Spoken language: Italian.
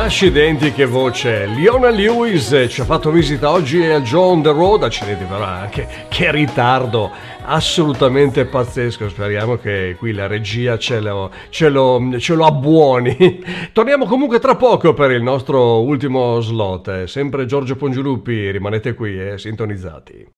Accidenti, che voce! Leona Lewis ci ha fatto visita oggi al Joe on the Road. Accidenti, però anche che ritardo assolutamente pazzesco. Speriamo che qui la regia ce lo abbuoni. Torniamo comunque tra poco per il nostro ultimo slot. Sempre Giorgio Pongiulupi, rimanete qui, sintonizzati.